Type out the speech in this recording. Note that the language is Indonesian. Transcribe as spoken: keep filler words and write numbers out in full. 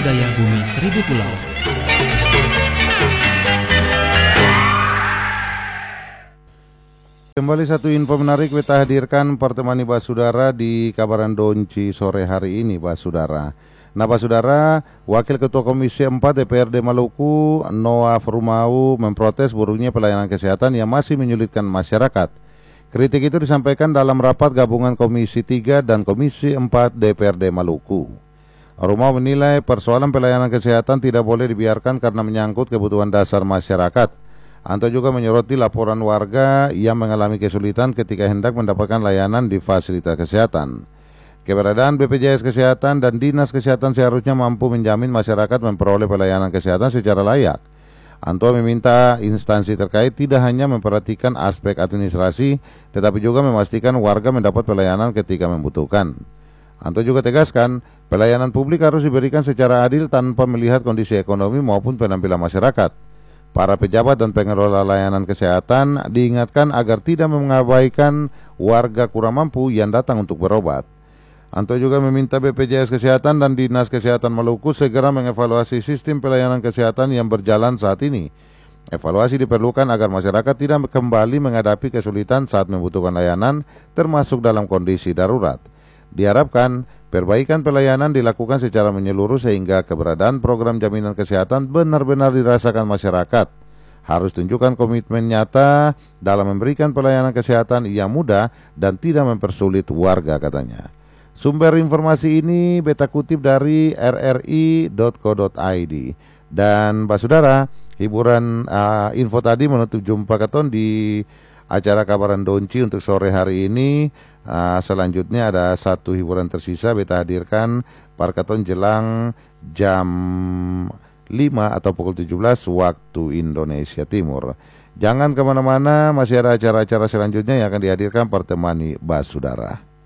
budaya bumi seribu pulau. Kembali satu info menarik kita hadirkan pertemani Basudara di Kabaran Donci sore hari ini, Basudara. Nah, Basudara, Wakil Ketua Komisi empat D P R D Maluku, Noah Frumau, memprotes buruknya pelayanan kesehatan yang masih menyulitkan masyarakat. Kritik itu disampaikan dalam rapat gabungan Komisi tiga dan Komisi empat D P R D Maluku. Frumau menilai persoalan pelayanan kesehatan tidak boleh dibiarkan karena menyangkut kebutuhan dasar masyarakat. Anto juga menyoroti laporan warga yang mengalami kesulitan ketika hendak mendapatkan layanan di fasilitas kesehatan. Keberadaan B P J S Kesehatan dan Dinas Kesehatan seharusnya mampu menjamin masyarakat memperoleh pelayanan kesehatan secara layak. Anto meminta instansi terkait tidak hanya memperhatikan aspek administrasi, tetapi juga memastikan warga mendapat pelayanan ketika membutuhkan. Anto juga tegaskan, pelayanan publik harus diberikan secara adil tanpa melihat kondisi ekonomi maupun penampilan masyarakat. Para pejabat dan pengelola layanan kesehatan diingatkan agar tidak mengabaikan warga kurang mampu yang datang untuk berobat. Anto juga meminta B P J S Kesehatan dan Dinas Kesehatan Maluku segera mengevaluasi sistem pelayanan kesehatan yang berjalan saat ini. Evaluasi diperlukan agar masyarakat tidak kembali menghadapi kesulitan saat membutuhkan layanan, termasuk dalam kondisi darurat. Diharapkan perbaikan pelayanan dilakukan secara menyeluruh sehingga keberadaan program jaminan kesehatan benar-benar dirasakan masyarakat. Harus tunjukkan komitmen nyata dalam memberikan pelayanan kesehatan yang mudah dan tidak mempersulit warga, katanya. Sumber informasi ini beta kutip dari r r i dot co dot i d. Dan Basudara, hiburan uh, info tadi menutup jumpa katon di acara Kabaran Donci untuk sore hari ini. Uh, selanjutnya ada satu hiburan tersisa beta hadirkan parkaton jelang jam lima atau pukul tujuh belas waktu Indonesia Timur. Jangan kemana-mana, masih ada acara-acara selanjutnya yang akan dihadirkan pertemani Basudara.